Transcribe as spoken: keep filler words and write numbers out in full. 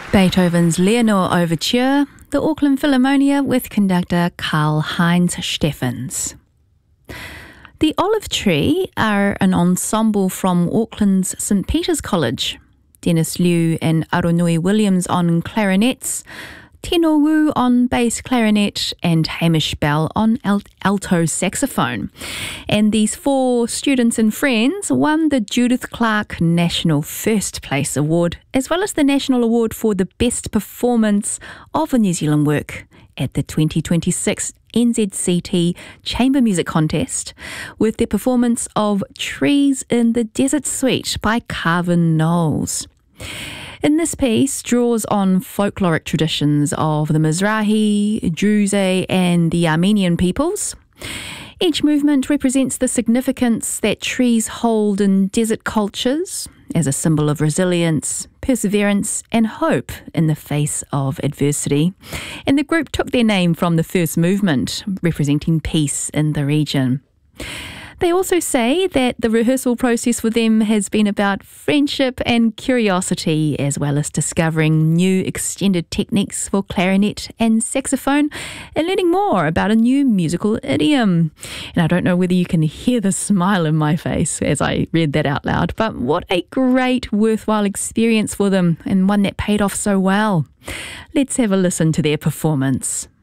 Beethoven's Leonore Overture, the Auckland Philharmonia with conductor Karl-Heinz Steffens. The Olive Tree are an ensemble from Auckland's St Peter's College. Dennis Liu and Aronui Williams on clarinets, Tino Wu on bass clarinet and Hamish Bell on alt- alto saxophone. And these four students and friends won the Judith Clark National First Place Award, as well as the National Award for the Best Performance of a New Zealand Work at the twenty twenty-six N Z C T Chamber Music Contest with their performance of Trees in the Desert Suite by Carvin Knowles. In this piece, draws on folkloric traditions of the Mizrahi, Druze and the Armenian peoples. Each movement represents the significance that trees hold in desert cultures as a symbol of resilience, perseverance and hope in the face of adversity. And the group took their name from the first movement, representing peace in the region. They also say that the rehearsal process for them has been about friendship and curiosity, as well as discovering new extended techniques for clarinet and saxophone and learning more about a new musical idiom. And I don't know whether you can hear the smile in my face as I read that out loud, but what a great, worthwhile experience for them, and one that paid off so well. Let's have a listen to their performance.